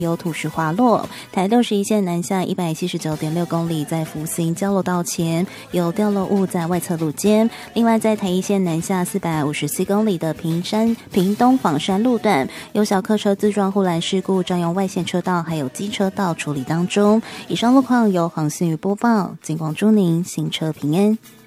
有土石滑落，台61线南下179.6公里，在福兴交流道前有掉落物在外侧路肩。另外，在台1线南下457公里的屏东枋山路段，有小客车自撞护栏事故，占用外线车道还有机车道处理当中。以上路况由黄信宇播报，金广祝您行车平安。